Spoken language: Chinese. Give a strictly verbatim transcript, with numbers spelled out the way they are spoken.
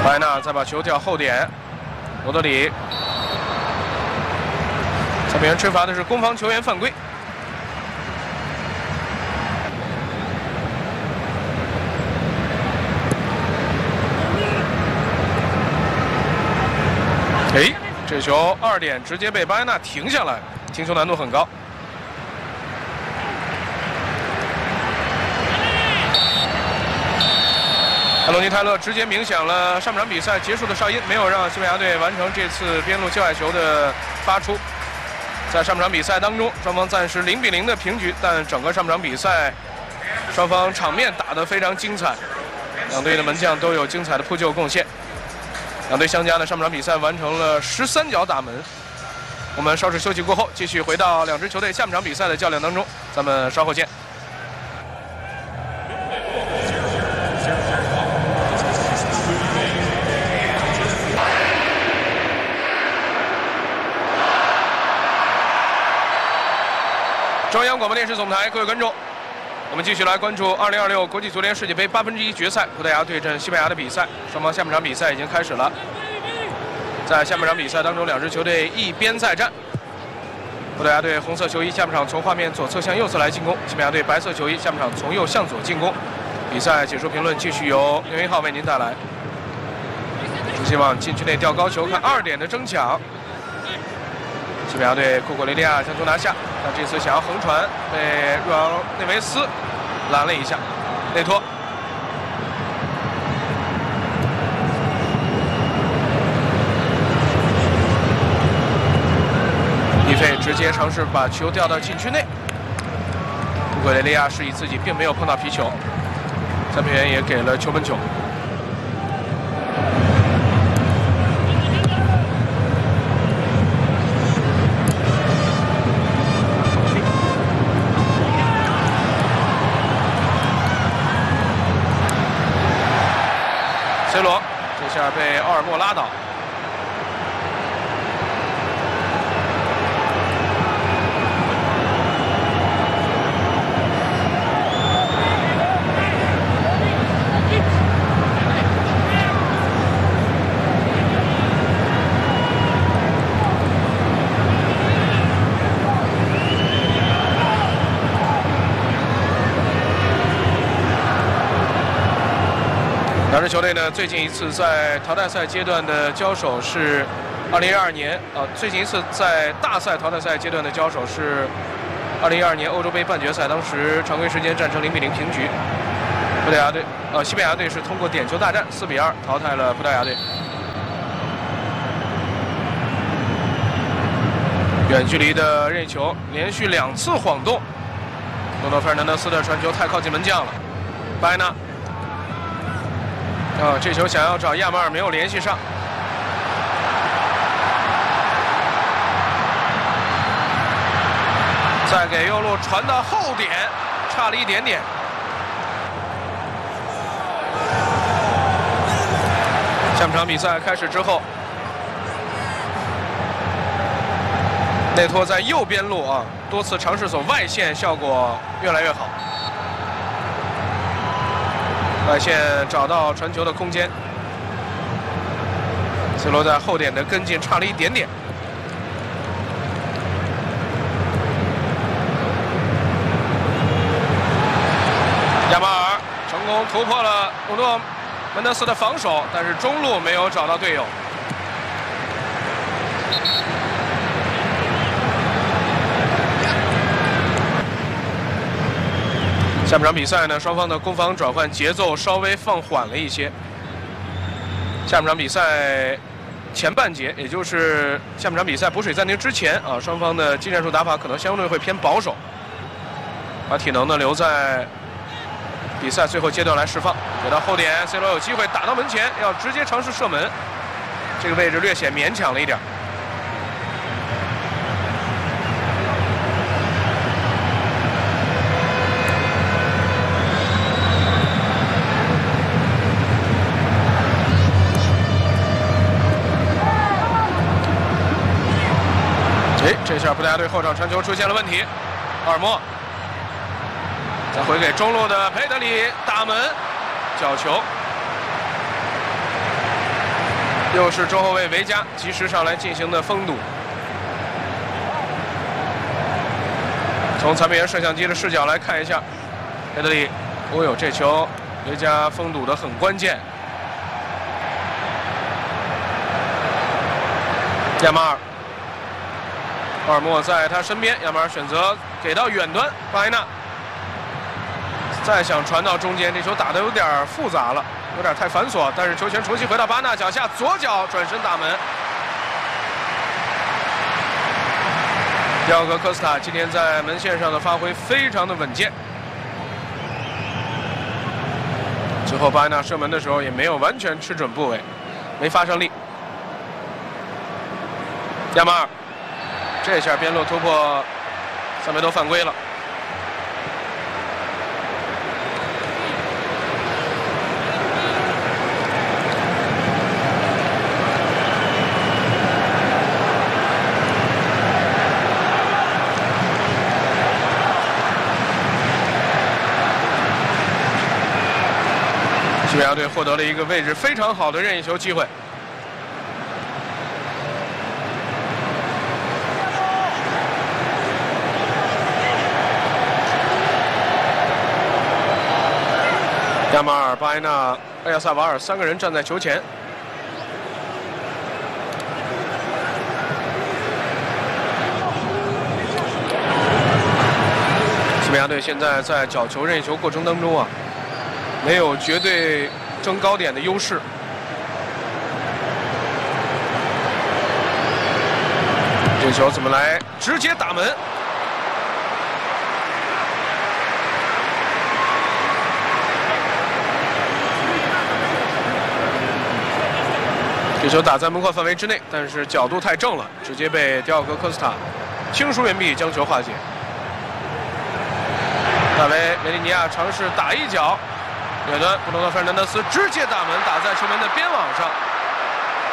巴埃纳再把球调后点，罗德里。裁判员吹罚的是攻防球员犯规。 哎，这球二点直接被巴埃纳停下来，停球难度很高。安东尼泰勒直接鸣响了上半场比赛结束的哨音，没有让西班牙队完成这次边路界外球的发出。在上半场比赛当中，双方暂时零比零的平局，但整个上半场比赛，双方场面打得非常精彩，两队的门将都有精彩的扑救贡献。 两队相加呢，上半场比赛完成了十三脚打门。我们稍事休息过后，继续回到两支球队下半场比赛的较量当中，咱们稍后见。中央广播电视总台，各位观众。 我们继续来关注二零二六国际足联世界杯八分之一决赛，葡萄牙对阵西班牙的比赛。双方下半场比赛已经开始了。在下半场比赛当中，两支球队一边再战。葡萄牙队红色球衣下半场从画面左侧向右侧来进攻，西班牙队白色球衣下半场从右向左进攻。比赛解说评论继续由刘云浩为您带来。只希望禁区内吊高球，看二点的争抢。西班牙队库库雷利亚将球拿下。 但这次想要横传，被若尔内维斯拦了一下，内托。伊费直接尝试把球吊到禁区内，库库雷利亚示意自己并没有碰到皮球，裁判员也给了球门球。 C 罗这下被奥尔莫拉倒。两支球队呢，最近一次在淘汰赛阶段的交手是二零一二年，啊，最近一次在大赛淘汰赛阶段的交手是二零一二年欧洲杯半决赛，当时常规时间战成零比零平局。葡萄牙队，呃，西班牙队是通过点球大战四比二淘汰了葡萄牙队。远距离的任意球，连续两次晃动，多诺费尔南德斯的传球太靠近门将了，巴埃纳。 啊，这球想要找亚马尔没有联系上。再给右路传到后点，差了一点点。下半场比赛开始之后，内托在右边路啊，多次尝试走外线，效果越来越好。 外线找到传球的空间 ，C 罗在后点的跟进差了一点点。亚马尔成功突破了乌诺门德斯的防守，但是中路没有找到队友。下半场比赛呢，双方的攻防转换节奏稍微放缓了一些。下半场比赛前半节，也就是下半场比赛补水暂停之前啊，双方的技战术打法可能相对会偏保守，把体能呢留在比赛最后阶段来释放。给到后点 ，C 罗有机会打到门前，要直接尝试射门，这个位置略显勉强了一点。 哎，这下葡萄牙队后场传球出现了问题，奥尔莫再回给中路的佩德里打门，角球。 又是中后卫维加及时上来进行的封堵。从裁判员摄像机的视角来看一下，佩德里，哦呦，这球维加封堵的很关键。亚马尔，奥尔莫在他身边，亚马尔选择给到远端，巴埃纳再想传到中间，这球打得有点复杂了，有点太繁琐，但是球权重新回到巴纳脚下，左脚转身打门。迪奥格科斯塔今天在门线上的发挥非常的稳健，最后巴埃纳射门的时候也没有完全吃准部位，没发上力。亚马尔，这下边路突破，萨梅多犯规了。西班牙队获得了一个位置非常好的任意球机会。亚马尔、巴埃纳、埃亚萨瓦尔三个人站在球前。西班牙队现在在角球任意球过程当中啊，没有绝对争高点的优势。这球怎么来？直接打门。这球打在门框范围之内，但是角度太正了，直接被迪奥格科斯塔轻疏远臂将球化解。大维梅利尼亚尝试打一脚，远端布鲁诺费尔南德斯直接打门，打在球门的边网上。